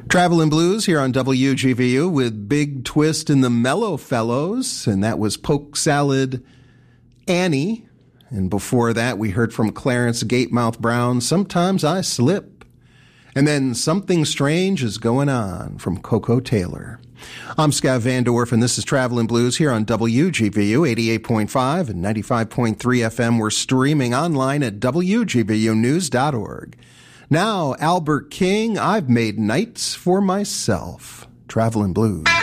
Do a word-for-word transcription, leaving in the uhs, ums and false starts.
Traveling Blues here on W G V U with Big Twist and the Mellow Fellows, and that was Polk Salad Annie. And before that, we heard from Clarence Gatemouth Brown, Sometimes I Slip. And then Something Strange is Going On from Coco Taylor. I'm Scott Van Dorf, and this is Traveling Blues here on W G V U eighty-eight point five and ninety-five point three F M. We're streaming online at W G V U news dot org. Now, Albert King, I've Made Nights for Myself. Traveling Blues.